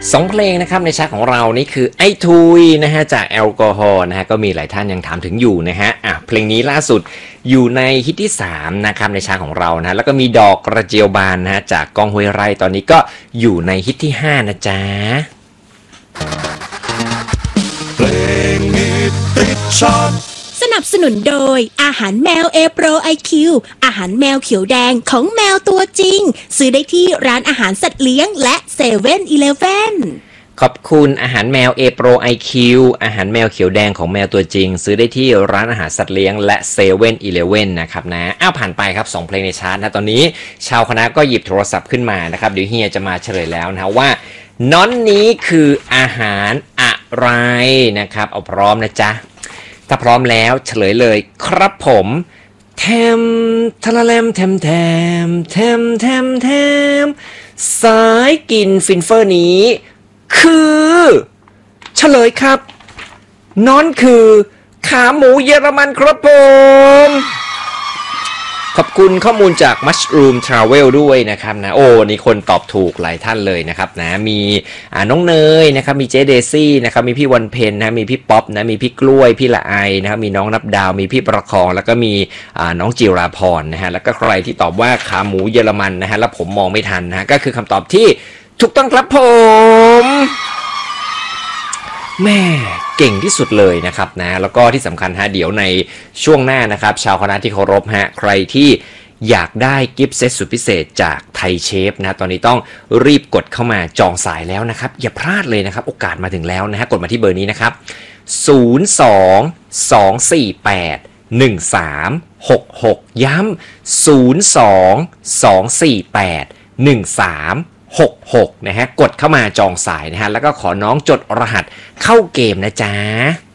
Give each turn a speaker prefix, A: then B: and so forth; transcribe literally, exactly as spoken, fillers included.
A: สองเพลงนะครับในชาร์ตของเรานี่คือไอทุยนะฮะจากแอลกอฮอล์นะฮะก็มีหลายท่านยังถามถึงอยู่นะฮะอ่ะเพลงนี้ล่าสุดอยู่ในฮิตที่สามนะครับในชาร์ตของเรานะแล้วก็มีดอกกระเจียวบานนะฮะจากกองห้วยไร่ตอนนี้ก็อยู่ในฮิตที่ห้านะจ๊ะ
B: เพลงฮิตติดชาร์ต
C: สนับสนุนโดยอาหารแมวเอโปรไอคิวอาหารแมวเขียวแดงของแมวตัวจริงซื้อได้ที่ร้านอาหารสัตว์เลี้ยงและเซเว่นอีเลฟเว่น
A: ขอบคุณอาหารแมว A Pro ไอ คิว อาหารแมวเขียวแดงของแมวตัวจริงซื้อได้ที่ร้านอาหารสัตว์เลี้ยงและเซเว่นอีเลฟเว่นนะครับนะอ้าวผ่านไปครับสองเพลงในชาร์ตนะตอนนี้ชาวคณะก็หยิบโทรศัพท์ขึ้นมานะครับเดี๋ยวเฮียจะมาเฉลยแล้วนะว่าน้อนนี้คืออาหารอะไรนะครับเอาพร้อมนะจ๊ะถ้าพร้อมแล้วเฉลยเลยครับผมแทมทะละแลมแทมแทมแทมแทมแทมสายกินฟินเฟอร์นี้คือเฉลยครับน้อนคือขาหมูเยอรมันครับผมขอบคุณข้อมูลจาก Mushroom Travel ด้วยนะครับนะโอ้นี่คนตอบถูกหลายท่านเลยนะครับนะมีอ่าน้องเนยนะครับมีเจเดซี่นะครับมีพี่วันเพนนะมีพี่ป๊อปนะมีพี่กล้วยพี่ละไอนะครับมีน้องนับดาวมีพี่ประคองแล้วก็มีอ่าน้องจิราพรนะฮะแล้วก็ใครที่ตอบว่าขาหมูเยอรมันนะฮะแล้วผมมองไม่ทันนะฮะก็คือคำตอบที่ถูกต้องครับผมแม่เก่งที่สุดเลยนะครับนะแล้วก็ที่สำคัญฮะเดี๋ยวในช่วงหน้านะครับชาวคณะที่เคารพฮะใครที่อยากได้กิฟต์เซตสุดพิเศษจากไทยเชฟนะตอนนี้ต้องรีบกดเข้ามาจองสายแล้วนะครับอย่าพลาดเลยนะครับโอกาสมาถึงแล้วนะฮะกดมาที่เบอร์นี้นะครับศูนย์ สอง สอง สี่ แปด หนึ่ง สาม หก หกย้ำศูนย์ สอง สอง สี่ แปด หนึ่ง สามหก หกนะฮะกดเข้ามาจองสายนะฮะแล้วก็ขอน้องจดรหัสเข้าเกมนะจ๊ะ